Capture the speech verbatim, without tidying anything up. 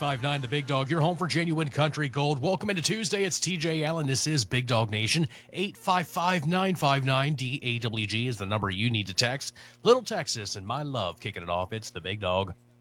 five nine, The Big Dog, your home for genuine country gold. Welcome into Tuesday. It's T J Allen. This is Big Dog Nation. eight five five, nine five nine, D A W G is the number you need to text. Little Texas and my love kicking it off. It's The Big Dog.